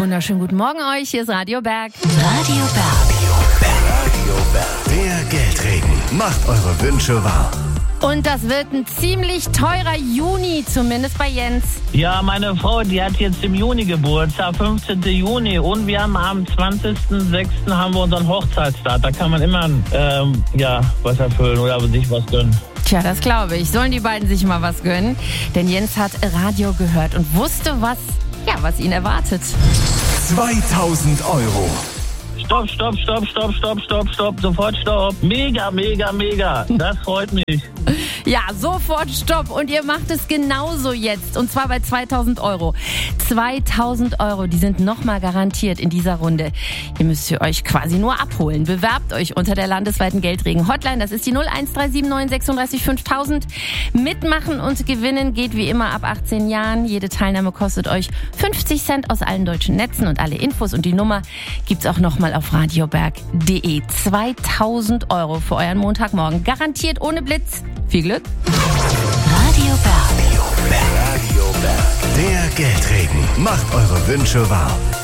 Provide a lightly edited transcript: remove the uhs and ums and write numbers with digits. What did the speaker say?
Wunderschönen guten Morgen euch, hier ist Radio Berg. Radio Berg. Der Geldregen macht eure Wünsche wahr. Und das wird ein ziemlich teurer Juni, zumindest bei Jens. Ja, meine Frau, die hat jetzt im Juni Geburtstag, 15. Juni. Und wir haben am 20.06. haben wir unseren Hochzeitstag. Da kann man immer was erfüllen oder sich was gönnen. Tja, das glaube ich. Sollen die beiden sich mal was gönnen? Denn Jens hat Radio gehört und wusste, was ihn erwartet. 2000 Euro. Stopp. Sofort stopp. Mega. Das freut mich. Ja, sofort Stopp. Und ihr macht es genauso jetzt. Und zwar bei 2000 Euro. 2000 Euro, die sind nochmal garantiert in dieser Runde. Ihr müsst für euch quasi nur abholen. Bewerbt euch unter der landesweiten Geldregen-Hotline. Das ist die 01379 36 5000. Mitmachen und gewinnen geht wie immer ab 18 Jahren. Jede Teilnahme kostet euch 50 Cent aus allen deutschen Netzen. Und alle Infos und die Nummer gibt's auch nochmal auf radioberg.de. 2000 Euro für euren Montagmorgen. Garantiert ohne Blitz. Viel Glück. Radio Berg. Der Geldregen macht eure Wünsche wahr.